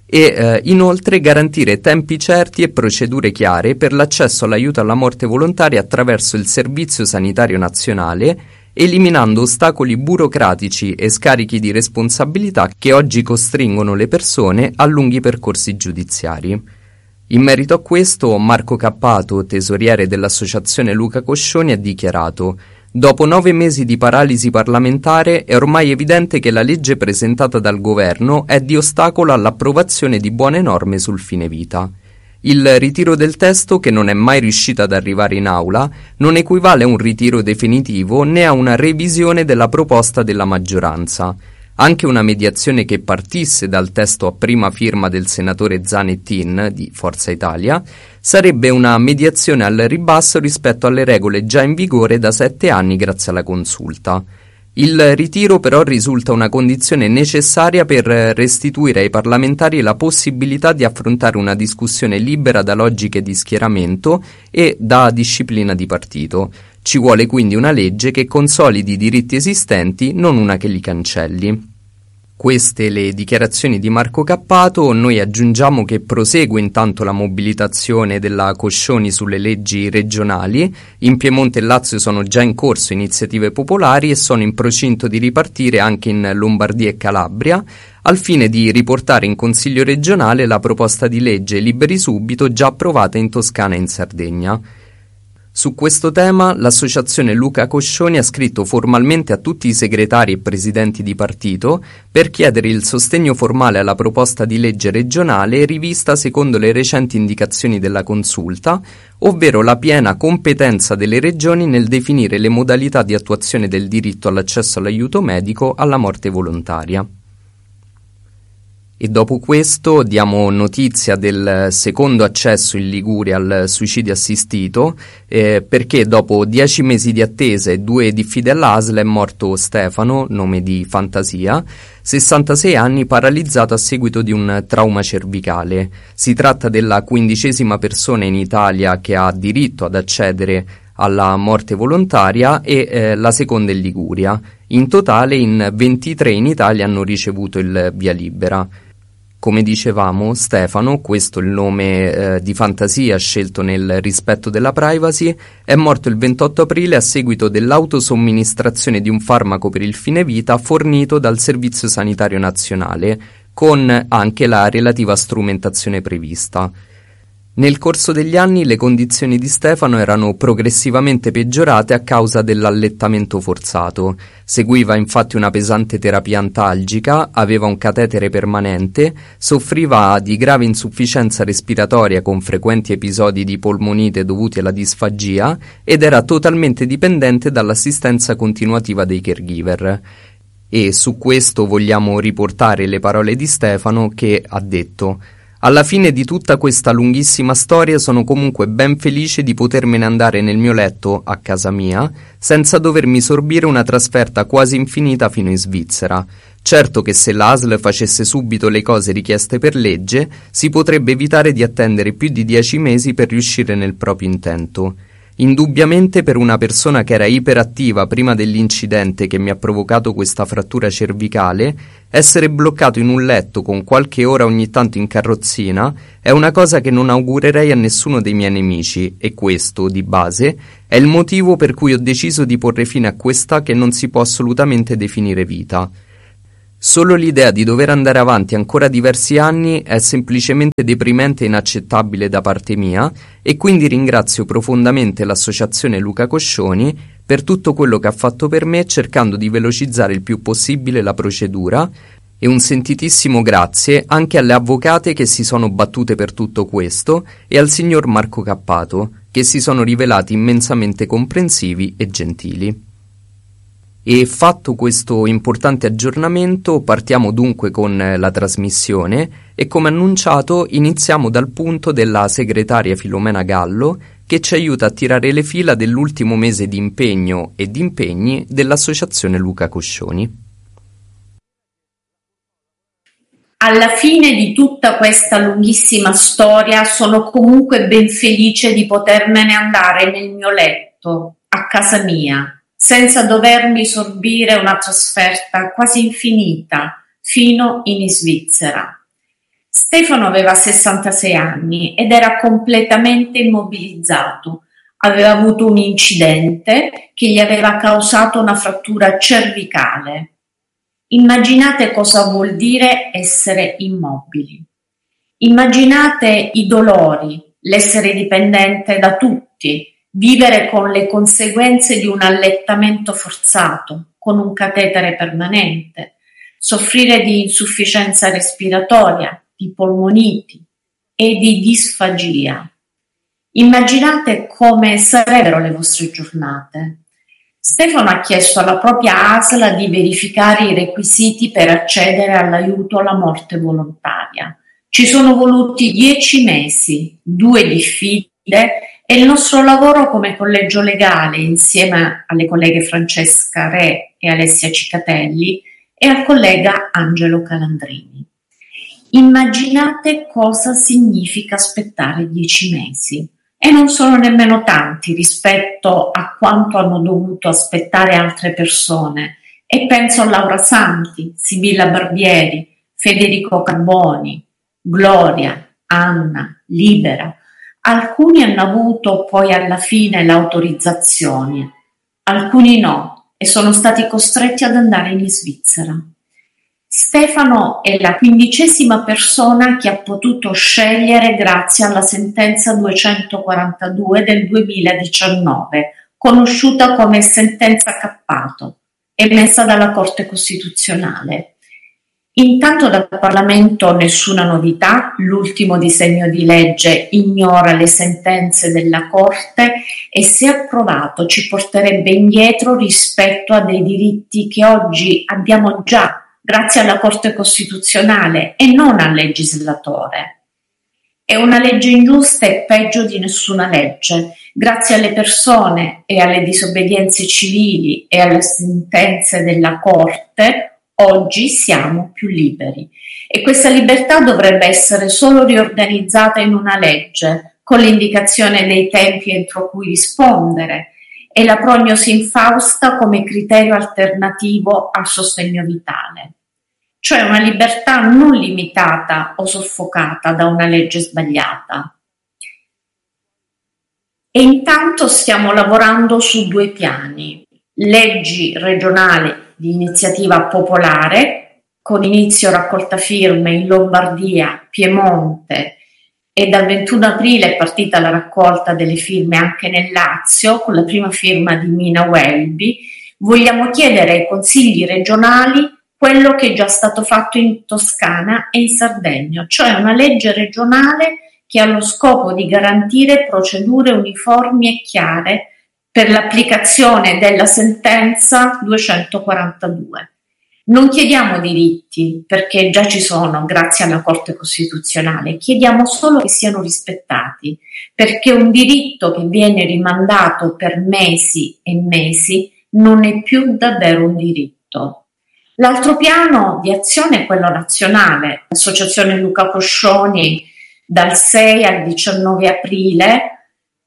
e inoltre garantire tempi certi e procedure chiare per l'accesso all'aiuto alla morte volontaria attraverso il Servizio Sanitario Nazionale, eliminando ostacoli burocratici e scarichi di responsabilità che oggi costringono le persone a lunghi percorsi giudiziari. In merito a questo, Marco Cappato, tesoriere dell'Associazione Luca Coscioni, ha dichiarato: «Dopo 9 mesi di paralisi parlamentare è ormai evidente che la legge presentata dal governo è di ostacolo all'approvazione di buone norme sul fine vita. Il ritiro del testo, che non è mai riuscito ad arrivare in aula, non equivale a un ritiro definitivo né a una revisione della proposta della maggioranza. Anche una mediazione che partisse dal testo a prima firma del senatore Zanettin di Forza Italia sarebbe una mediazione al ribasso rispetto alle regole già in vigore da 7 anni grazie alla consulta. Il ritiro però risulta una condizione necessaria per restituire ai parlamentari la possibilità di affrontare una discussione libera da logiche di schieramento e da disciplina di partito. Ci vuole quindi una legge che consolidi i diritti esistenti, non una che li cancelli». Queste le dichiarazioni di Marco Cappato. Noi aggiungiamo che prosegue intanto la mobilitazione della Coscioni sulle leggi regionali. In Piemonte e Lazio sono già in corso iniziative popolari e sono in procinto di ripartire anche in Lombardia e Calabria, al fine di riportare in Consiglio regionale la proposta di legge Liberi Subito già approvata in Toscana e in Sardegna. Su questo tema l'Associazione Luca Coscioni ha scritto formalmente a tutti i segretari e presidenti di partito per chiedere il sostegno formale alla proposta di legge regionale rivista secondo le recenti indicazioni della consulta, ovvero la piena competenza delle regioni nel definire le modalità di attuazione del diritto all'accesso all'aiuto medico alla morte volontaria. E dopo questo diamo notizia del secondo accesso in Liguria al suicidio assistito, perché dopo 10 mesi di attesa e 2 diffide all'ASL è morto Stefano, nome di fantasia, 66 anni, paralizzato a seguito di un trauma cervicale. Si tratta della 15ª persona in Italia che ha diritto ad accedere alla morte volontaria e la seconda in Liguria. In totale in 23 in Italia hanno ricevuto il via libera. Come dicevamo, Stefano, questo è il nome di fantasia scelto nel rispetto della privacy, è morto il 28 aprile a seguito dell'autosomministrazione di un farmaco per il fine vita fornito dal Servizio Sanitario Nazionale, con anche la relativa strumentazione prevista. Nel corso degli anni le condizioni di Stefano erano progressivamente peggiorate a causa dell'allettamento forzato. Seguiva infatti una pesante terapia antalgica, aveva un catetere permanente, soffriva di grave insufficienza respiratoria con frequenti episodi di polmonite dovuti alla disfagia ed era totalmente dipendente dall'assistenza continuativa dei caregiver. E su questo vogliamo riportare le parole di Stefano, che ha detto: «Alla fine di tutta questa lunghissima storia sono comunque ben felice di potermene andare nel mio letto a casa mia senza dovermi sorbire una trasferta quasi infinita fino in Svizzera. Certo che se l'ASL facesse subito le cose richieste per legge si potrebbe evitare di attendere più di 10 mesi per riuscire nel proprio intento. Indubbiamente per una persona che era iperattiva prima dell'incidente che mi ha provocato questa frattura cervicale, essere bloccato in un letto con qualche ora ogni tanto in carrozzina è una cosa che non augurerei a nessuno dei miei nemici, e questo, di base, è il motivo per cui ho deciso di porre fine a questa che non si può assolutamente definire vita. Solo l'idea di dover andare avanti ancora diversi anni è semplicemente deprimente e inaccettabile da parte mia, e quindi ringrazio profondamente l'associazione Luca Coscioni per tutto quello che ha fatto per me, cercando di velocizzare il più possibile la procedura, e un sentitissimo grazie anche alle avvocate che si sono battute per tutto questo e al signor Marco Cappato, che si sono rivelati immensamente comprensivi e gentili. E fatto questo importante aggiornamento, partiamo dunque con la trasmissione e, come annunciato, iniziamo dal punto della segretaria Filomena Gallo, che ci aiuta a tirare le fila dell'ultimo mese di impegno e di impegni dell'associazione Luca Coscioni. Alla fine di tutta questa lunghissima storia sono comunque ben felice di potermene andare nel mio letto, a casa mia, senza dovermi sorbire una trasferta quasi infinita fino in Svizzera. Stefano aveva 66 anni ed era completamente immobilizzato. Aveva avuto un incidente che gli aveva causato una frattura cervicale. Immaginate cosa vuol dire essere immobili. Immaginate i dolori, l'essere dipendente da tutti, vivere con le conseguenze di un allettamento forzato, con un catetere permanente, soffrire di insufficienza respiratoria, di polmoniti e di disfagia. Immaginate come sarebbero le vostre giornate. Stefano ha chiesto alla propria ASL di verificare i requisiti per accedere all'aiuto alla morte volontaria. Ci sono voluti 10 mesi, 2 diffide, e il nostro lavoro come collegio legale, insieme alle colleghe Francesca Re e Alessia Cicatelli e al collega Angelo Calandrini. Immaginate cosa significa aspettare 10 mesi. E non sono nemmeno tanti rispetto a quanto hanno dovuto aspettare altre persone. E penso a Laura Santi, Sibilla Barbieri, Federico Carboni, Gloria, Anna, Libera. Alcuni hanno avuto poi alla fine l'autorizzazione, alcuni no, e sono stati costretti ad andare in Svizzera. Stefano è la 15ª persona che ha potuto scegliere grazie alla sentenza 242 del 2019, conosciuta come sentenza Cappato, emessa dalla Corte Costituzionale. Intanto dal Parlamento nessuna novità, l'ultimo disegno di legge ignora le sentenze della Corte e, se approvato, ci porterebbe indietro rispetto a dei diritti che oggi abbiamo già grazie alla Corte Costituzionale e non al legislatore. È una legge ingiusta e peggio di nessuna legge. Grazie alle persone e alle disobbedienze civili e alle sentenze della Corte, oggi siamo più liberi. E questa libertà dovrebbe essere solo riorganizzata in una legge, con l'indicazione dei tempi entro cui rispondere e la prognosi infausta come criterio alternativo al sostegno vitale. Cioè una libertà non limitata o soffocata da una legge sbagliata. E intanto stiamo lavorando su 2 piani: leggi regionali di iniziativa popolare, con inizio raccolta firme in Lombardia, Piemonte, e dal 21 aprile è partita la raccolta delle firme anche nel Lazio, con la prima firma di Mina Welby. Vogliamo chiedere ai consigli regionali quello che è già stato fatto in Toscana e in Sardegna, cioè una legge regionale che ha lo scopo di garantire procedure uniformi e chiare per l'applicazione della sentenza 242. Non chiediamo diritti, perché già ci sono grazie alla Corte Costituzionale, chiediamo solo che siano rispettati, perché un diritto che viene rimandato per mesi e mesi non è più davvero un diritto. L'altro piano di azione è quello nazionale. L'associazione Luca Coscioni dal 6 al 19 aprile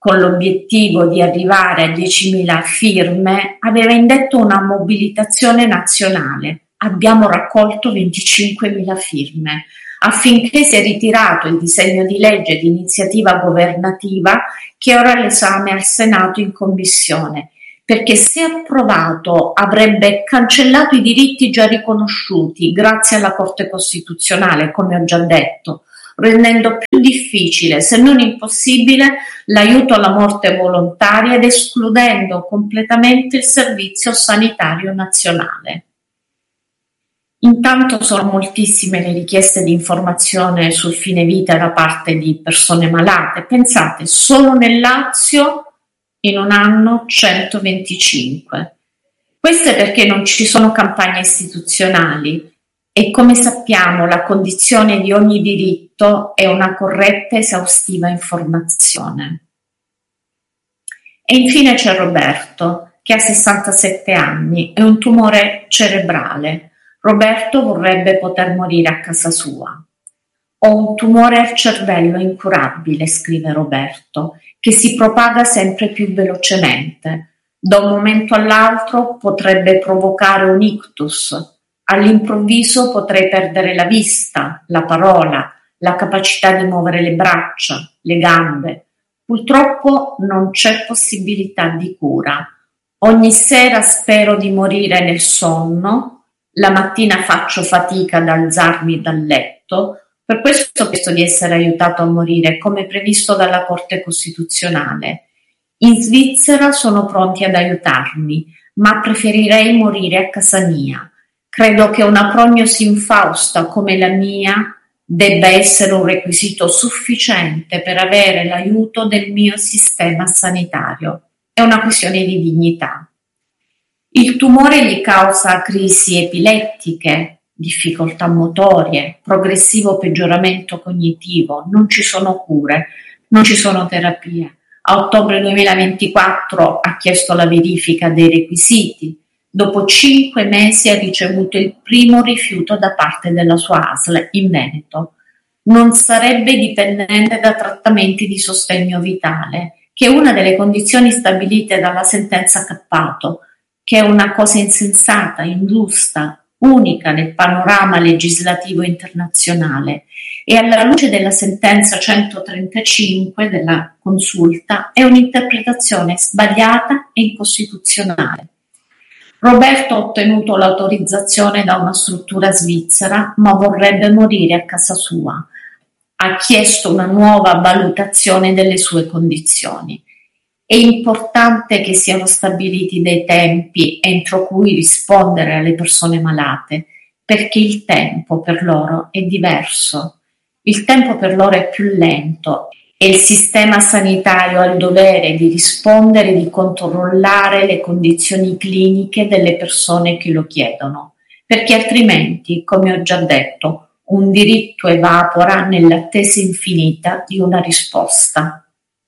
con l'obiettivo di arrivare a 10.000 firme, aveva indetto una mobilitazione nazionale. Abbiamo raccolto 25.000 firme affinché sia ritirato il disegno di legge di iniziativa governativa che è ora all'esame al Senato in commissione, perché se approvato avrebbe cancellato i diritti già riconosciuti grazie alla Corte Costituzionale, come ho già detto, rendendo più difficile, se non impossibile, l'aiuto alla morte volontaria ed escludendo completamente il Servizio Sanitario Nazionale. Intanto sono moltissime le richieste di informazione sul fine vita da parte di persone malate. Pensate, solo nel Lazio in un anno 125. Questo è perché non ci sono campagne istituzionali e, come sappiamo, la condizione di ogni diritto è una corretta e esaustiva informazione. E infine c'è Roberto, che ha 67 anni e un tumore cerebrale. Roberto vorrebbe poter morire a casa sua. Ho un tumore al cervello incurabile, scrive Roberto, che si propaga sempre più velocemente. Da un momento all'altro potrebbe provocare un ictus. All'improvviso potrei perdere la vista, la parola, la capacità di muovere le braccia, le gambe. Purtroppo non c'è possibilità di cura. Ogni sera spero di morire nel sonno. La mattina faccio fatica ad alzarmi dal letto, per questo ho chiesto di essere aiutato a morire, come previsto dalla Corte Costituzionale. In Svizzera sono pronti ad aiutarmi, ma preferirei morire a casa mia. Credo che una prognosi infausta come la mia debba essere un requisito sufficiente per avere l'aiuto del mio sistema sanitario. È una questione di dignità. Il tumore gli causa crisi epilettiche, difficoltà motorie, progressivo peggioramento cognitivo, non ci sono cure, non ci sono terapie. A ottobre 2024 ha chiesto la verifica dei requisiti. Dopo 5 mesi ha ricevuto il primo rifiuto da parte della sua ASL in Veneto. Non sarebbe dipendente da trattamenti di sostegno vitale, che è una delle condizioni stabilite dalla sentenza Cappato, che è una cosa insensata, ingiusta, unica nel panorama legislativo internazionale e alla luce della sentenza 135 della consulta è un'interpretazione sbagliata e incostituzionale. Roberto ha ottenuto l'autorizzazione da una struttura svizzera, ma vorrebbe morire a casa sua. Ha chiesto una nuova valutazione delle sue condizioni. È importante che siano stabiliti dei tempi entro cui rispondere alle persone malate, perché il tempo per loro è diverso. Il tempo per loro è più lento e il sistema sanitario ha il dovere di rispondere e di controllare le condizioni cliniche delle persone che lo chiedono, perché altrimenti, come ho già detto, un diritto evapora nell'attesa infinita di una risposta.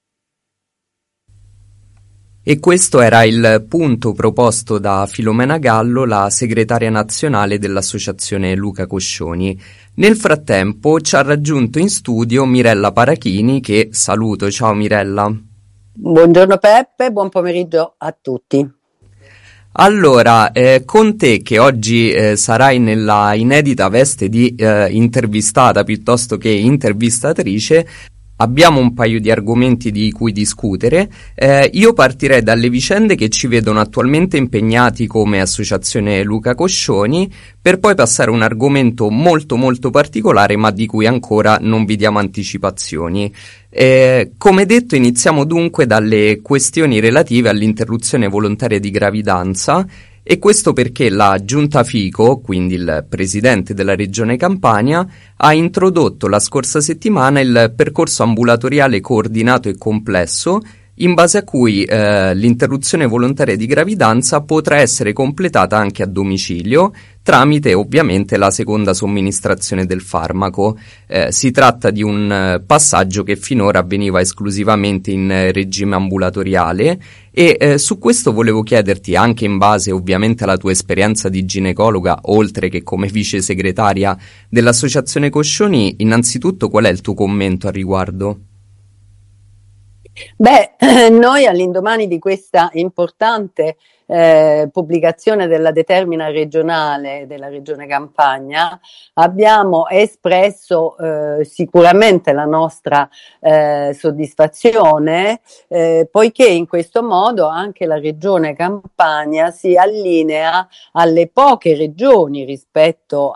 E questo era il punto proposto da Filomena Gallo, la segretaria nazionale dell'associazione Luca Coscioni. Nel frattempo ci ha raggiunto in studio Mirella Parachini, che saluto. Ciao Mirella. Buongiorno Peppe, buon pomeriggio a tutti. Allora, con te che oggi sarai nella inedita veste di intervistata piuttosto che intervistatrice, abbiamo un paio di argomenti di cui discutere. Io partirei dalle vicende che ci vedono attualmente impegnati come associazione Luca Coscioni, per poi passare a un argomento molto molto particolare ma di cui ancora non vi diamo anticipazioni. Come detto, iniziamo dunque dalle questioni relative all'interruzione volontaria di gravidanza, e questo perché la Giunta Fico, quindi il presidente della regione Campania, ha introdotto la scorsa settimana il percorso ambulatoriale coordinato e complesso, in base a cui l'interruzione volontaria di gravidanza potrà essere completata anche a domicilio, tramite ovviamente la seconda somministrazione del farmaco. Si tratta di un passaggio che finora avveniva esclusivamente in regime ambulatoriale, e su questo volevo chiederti, anche in base ovviamente alla tua esperienza di ginecologa, oltre che come vice segretaria dell'associazione Coscioni, innanzitutto qual è il tuo commento al riguardo? Beh, noi all'indomani di questa importante pubblicazione della determina regionale della Regione Campania abbiamo espresso sicuramente la nostra soddisfazione, poiché in questo modo anche la Regione Campania si allinea alle poche regioni rispetto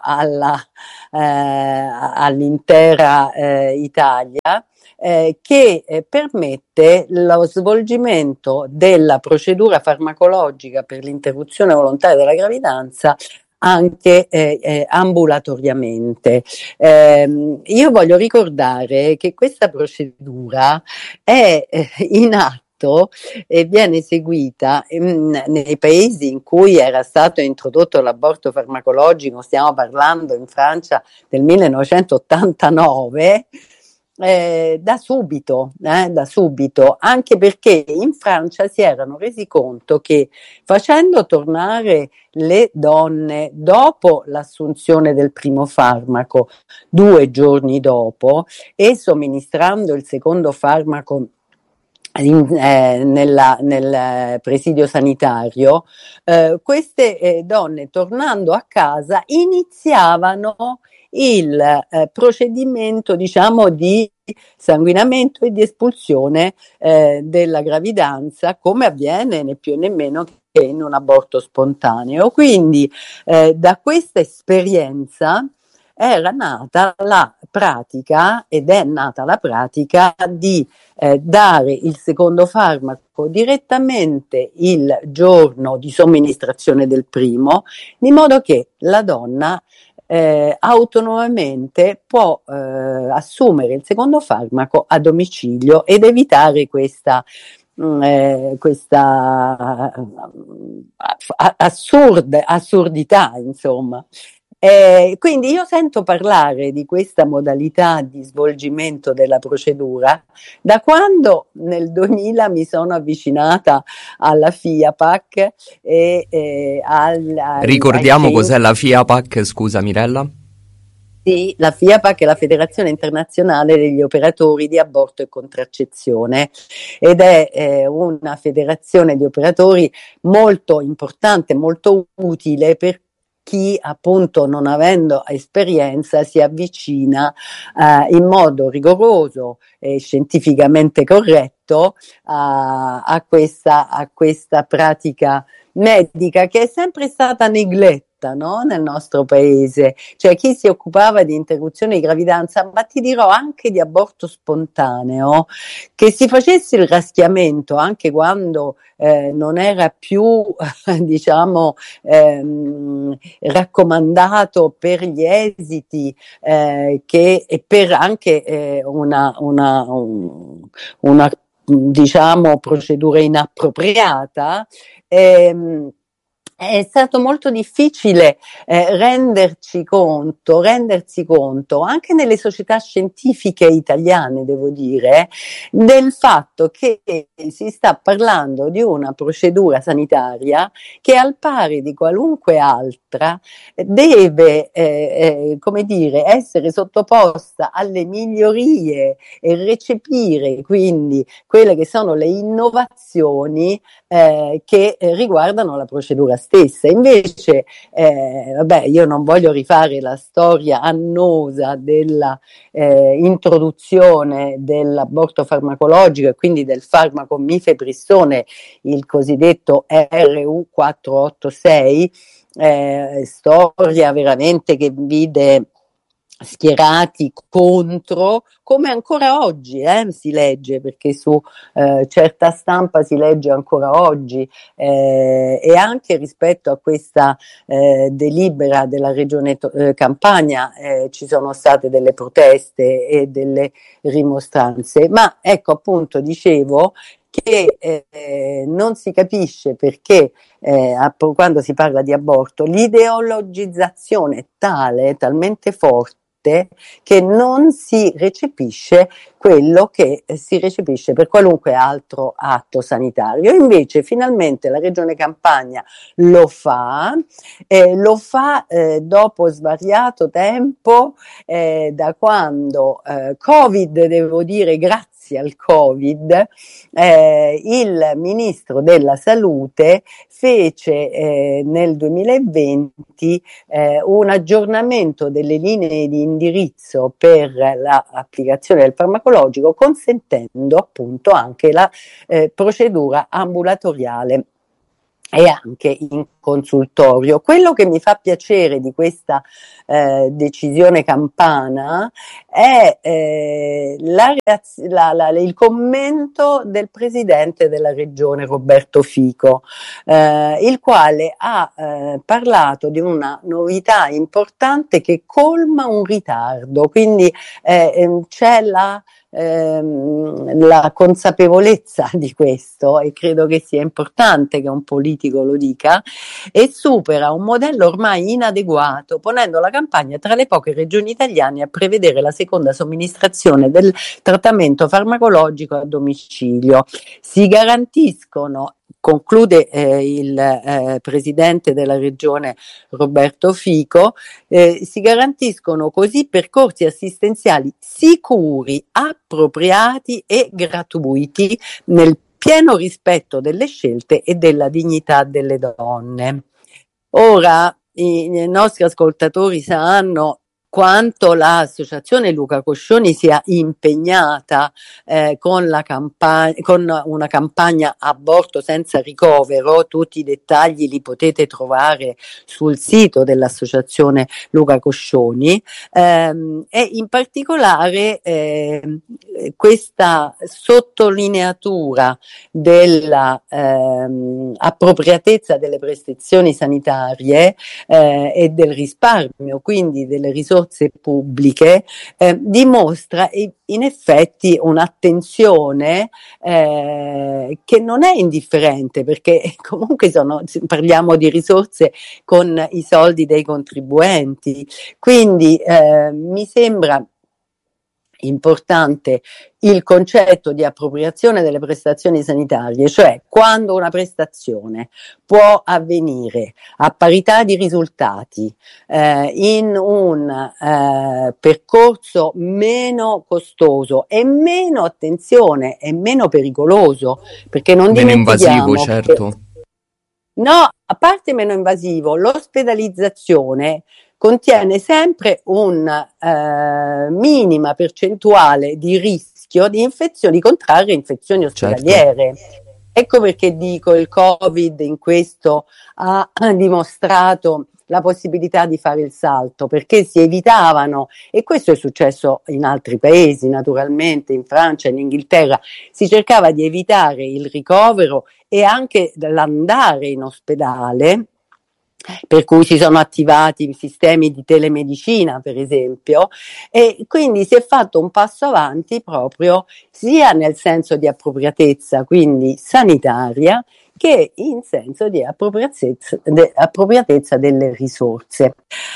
all'intera Italia, che permette lo svolgimento della procedura farmacologica per l'interruzione volontaria della gravidanza anche ambulatoriamente. Io voglio ricordare che questa procedura è in atto e viene eseguita nei paesi in cui era stato introdotto l'aborto farmacologico. Stiamo parlando in Francia del 1989. Da subito, anche perché in Francia si erano resi conto che facendo tornare le donne dopo l'assunzione del primo farmaco, 2 giorni dopo, e somministrando il secondo farmaco nel presidio sanitario, queste donne tornando a casa iniziavano il procedimento, diciamo, di sanguinamento e di espulsione della gravidanza, come avviene né più né meno che in un aborto spontaneo. Quindi da questa esperienza era nata la pratica, ed è nata la pratica di dare il secondo farmaco direttamente il giorno di somministrazione del primo, di modo che la donna autonomamente può assumere il secondo farmaco a domicilio ed evitare questa assurdità, insomma. Quindi io sento parlare di questa modalità di svolgimento della procedura da quando nel 2000 mi sono avvicinata alla FIAPAC Ricordiamo cos'è la FIAPAC, scusa Mirella? Sì, la FIAPAC è la Federazione Internazionale degli Operatori di Aborto e Contraccezione ed è una federazione di operatori molto importante, molto utile per chi appunto, non avendo esperienza, si avvicina in modo rigoroso e scientificamente corretto a questa pratica medica che è sempre stata negletta, no? Nel nostro paese, cioè chi si occupava di interruzione di gravidanza, ma ti dirò anche di aborto spontaneo, che si facesse il raschiamento anche quando non era più diciamo raccomandato per gli esiti e per anche una diciamo procedura inappropriata. È stato molto difficile rendersi conto anche nelle società scientifiche italiane, devo dire, del fatto che si sta parlando di una procedura sanitaria che al pari di qualunque altra deve come dire, essere sottoposta alle migliorie e recepire quindi quelle che sono le innovazioni che riguardano la procedura stessa. Invece, io non voglio rifare la storia annosa della introduzione dell'aborto farmacologico e quindi del farmaco mifepristone, il cosiddetto RU486, storia veramente che vide schierati contro, come ancora oggi si legge, perché su certa stampa si legge ancora oggi, e anche rispetto a questa delibera della Regione Campania ci sono state delle proteste e delle rimostranze, ma ecco, appunto, dicevo che non si capisce perché quando si parla di aborto l'ideologizzazione è talmente forte che non si recepisce quello che si recepisce per qualunque altro atto sanitario. Invece finalmente la Regione Campania lo fa dopo svariato tempo, da quando Covid, devo dire, grazie grazie al Covid, il ministro della Salute fece nel 2020 un aggiornamento delle linee di indirizzo per l'applicazione del farmacologico, consentendo appunto anche la procedura ambulatoriale e anche in consultorio. Quello che mi fa piacere di questa decisione campana è il commento del presidente della regione Roberto Fico, il quale ha parlato di una novità importante che colma un ritardo, quindi c'è la consapevolezza di questo, e credo che sia importante che un politico lo dica, e supera un modello ormai inadeguato, ponendo la campagna tra le poche regioni italiane a prevedere la seconda somministrazione del trattamento farmacologico a domicilio. Si garantiscono, conclude il presidente della regione Roberto Fico, si garantiscono così percorsi assistenziali sicuri, appropriati e gratuiti nel pieno rispetto delle scelte e della dignità delle donne. Ora i nostri ascoltatori sanno quanto l'associazione Luca Coscioni sia impegnata con una campagna aborto senza ricovero. Tutti i dettagli li potete trovare sul sito dell'associazione Luca Coscioni, e in particolare questa sottolineatura della appropriatezza delle prestazioni sanitarie e del risparmio, quindi delle risorse pubbliche, dimostra in effetti un'attenzione che non è indifferente, perché comunque parliamo di risorse con i soldi dei contribuenti, quindi mi sembra importante il concetto di appropriazione delle prestazioni sanitarie, cioè quando una prestazione può avvenire a parità di risultati in un percorso meno costoso e meno, attenzione, e meno pericoloso, perché non meno dimentichiamo invasivo, certo. No, a parte meno invasivo, l'ospedalizzazione contiene sempre una minima percentuale di rischio di infezioni, di contrarre infezioni ospedaliere. Certo. Ecco perché dico, il Covid in questo ha dimostrato la possibilità di fare il salto, perché si evitavano, e questo è successo in altri paesi naturalmente, in Francia, in Inghilterra, si cercava di evitare il ricovero e anche l'andare in ospedale, per cui si sono attivati sistemi di telemedicina, per esempio, e quindi si è fatto un passo avanti proprio sia nel senso di appropriatezza, quindi sanitaria, che in senso di appropriatezza delle risorse.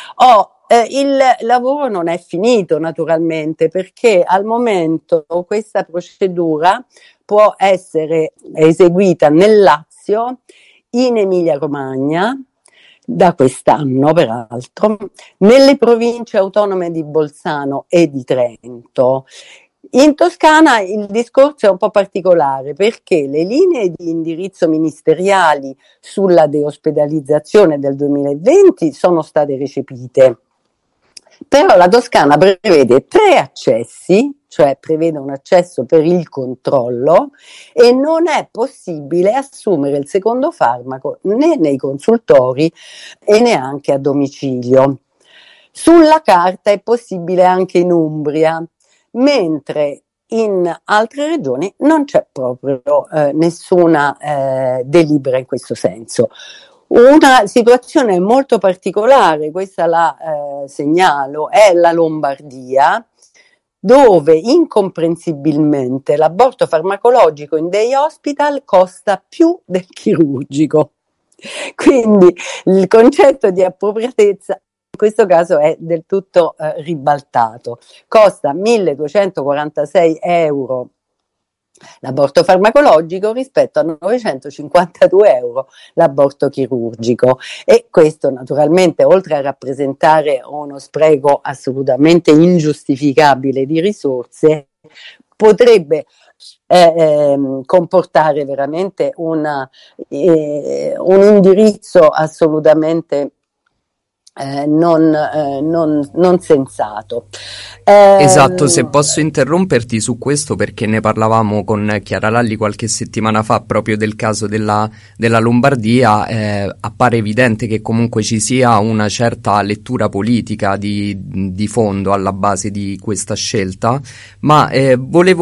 Il lavoro non è finito naturalmente, perché al momento questa procedura può essere eseguita nel Lazio, in Emilia-Romagna, da quest'anno peraltro, nelle province autonome di Bolzano e di Trento. In Toscana il discorso è un po' particolare, perché le linee di indirizzo ministeriali sulla deospedalizzazione del 2020 sono state recepite, però la Toscana prevede 3 accessi, cioè prevede un accesso per il controllo, e non è possibile assumere il secondo farmaco né nei consultori e neanche a domicilio. Sulla carta è possibile anche in Umbria, mentre in altre regioni non c'è proprio nessuna delibera in questo senso. Una situazione molto particolare, questa la segnalo, è la Lombardia, dove incomprensibilmente l'aborto farmacologico in day hospital costa più del chirurgico. Quindi il concetto di appropriatezza in questo caso è del tutto ribaltato. Costa 1.246 euro l'aborto farmacologico rispetto a 952 euro l'aborto chirurgico, e questo naturalmente, oltre a rappresentare uno spreco assolutamente ingiustificabile di risorse, potrebbe comportare veramente un indirizzo assolutamente non sensato. Esatto, se posso interromperti su questo, perché ne parlavamo con Chiara Lalli qualche settimana fa proprio del caso della Lombardia, appare evidente che comunque ci sia una certa lettura politica di fondo alla base di questa scelta, ma volevo